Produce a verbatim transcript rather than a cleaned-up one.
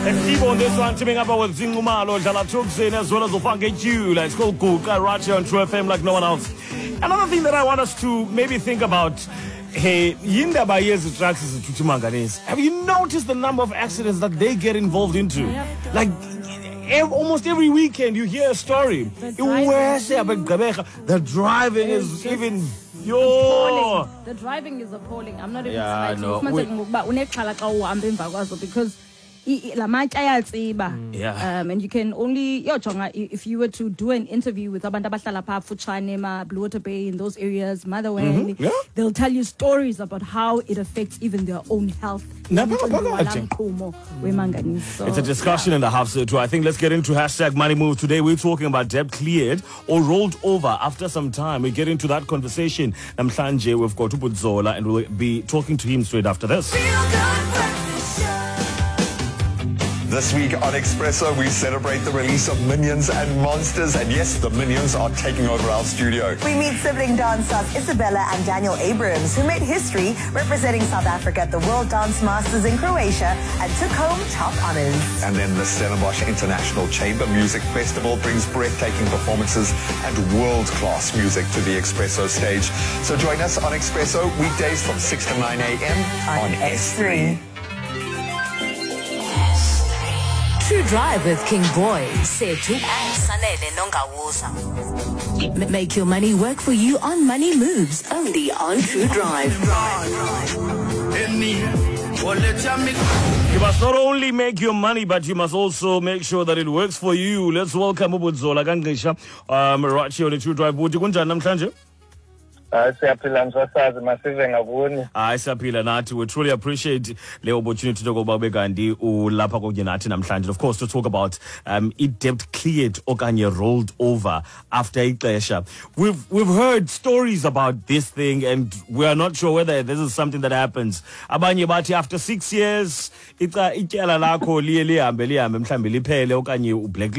And keep on this one, teaming up with Zingumalo, Jalatuksin, as well as Ofange Q. It's called Guka Rachi on True F M like no one else. Another thing that I want us to maybe think about, hey, Yinda Bayez tracks is Chuchimanganese. Have you noticed the number of accidents that they get involved into? Like, ev- almost every weekend you hear a story. The driving is even... Yo. Appalling. The driving is appalling. I'm not even Yeah, no. because yeah. Um, and you can only if you were to do an interview with abantu abahlala pha Fuchane, Blue Water Bay, in those areas, Motherwell, yeah. they'll tell you stories about how it affects even their own health. So, it's a discussion yeah. and a half, so too. I think let's get into hashtag Money Move. Today we're talking about debt cleared or rolled over after some time. We get into that conversation. Namhlanje, we've got Ubudzola, and we'll be talking to him straight after this. This week on Expresso, we celebrate the release of Minions and Monsters. And yes, the Minions are taking over our studio. We meet sibling dance stars Isabella and Daniel Abrams, who made history representing South Africa at the World Dance Masters in Croatia and took home top honors. And then the Stellenbosch International Chamber Music Festival brings breathtaking performances and world-class music to the Expresso stage. So join us on Expresso weekdays from six to nine a.m. on, on S three. True Drive with King Boy, Setu and Sanele Nongawusa. Make your money work for you on Money Moves, only on True Drive. You must not only make your money, but you must also make sure that it works for you. Let's welcome Ubudzola Gangisha, um, Rachi on the True Drive. Buti kunjani namhlanje? I siyaphila msasazi masive ngakuni. Hayi siyaphila nathi. We truly appreciate the opportunity to talk about Begandi ulapha kunye nathi namhlanje. Of course, to talk about um it debt cleared okanye rolled over after ixesha. We've we've heard stories about this thing, and we are not sure whether this is something that happens. Abanye bathi after six years ica ityala lakho liye lihambe lihambe mhlambe liphele okanye ublack